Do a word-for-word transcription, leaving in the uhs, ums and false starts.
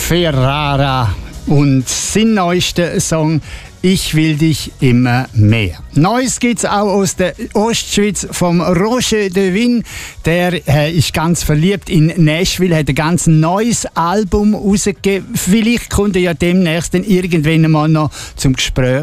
Ferrara und sein neuester Song «Ich will dich immer mehr». Neues gibt es auch aus der Ostschweiz vom Roger de Win. Der äh, ist ganz verliebt in Nashville, hat ein ganz neues Album rausgegeben. Vielleicht kommt er ja demnächst dann irgendwann mal noch zum Gespräch